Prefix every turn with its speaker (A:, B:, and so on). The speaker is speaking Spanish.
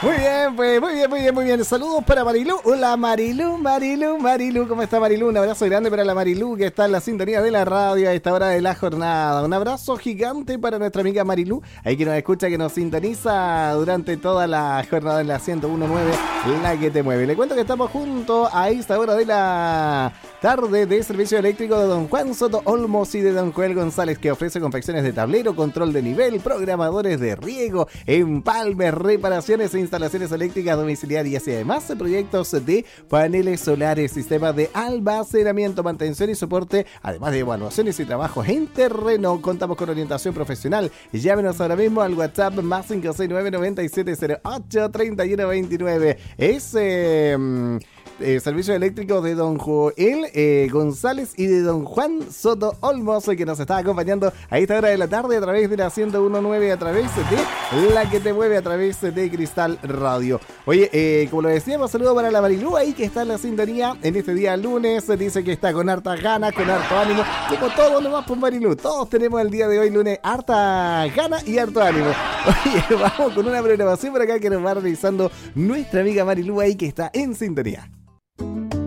A: Muy bien, pues, muy bien. Saludos para Marilú. Hola Marilú. ¿Cómo está Marilú? Un abrazo grande para la Marilú que está en la sintonía de la radio a esta hora de la jornada. Un abrazo gigante para nuestra amiga Marilú, ahí que nos escucha, que nos sintoniza durante toda la jornada en la 101.9, la que te mueve. Le cuento que estamos juntos a esta hora de la tarde de servicio eléctrico de don Juan Soto Olmos y de don Joel González, que ofrece confecciones de tablero, control de nivel, programadores de riego, empalmes, reparaciones e instalaciones eléctricas domiciliarias y además de proyectos de paneles solares, sistemas de almacenamiento, mantención y soporte, además de evaluaciones y trabajos en terreno. Contamos con orientación profesional. Llámenos ahora mismo al WhatsApp más 569-9708-3129. Servicio eléctrico de don Joel González y de don Juan Soto Olmos, que nos está acompañando a esta hora de la tarde a través de la 101.9, a través de la que te mueve, a través de Cristal Radio. Oye, como lo decíamos, saludo para la Marilú ahí que está en la sintonía en este día lunes. Dice que está con hartas ganas, con harto ánimo, como todos nomás por Marilú. Todos tenemos el día de hoy lunes harta ganas y harto ánimo. Oye, vamos con una programación por acá que nos va realizando nuestra amiga Marilú ahí que está en sintonía.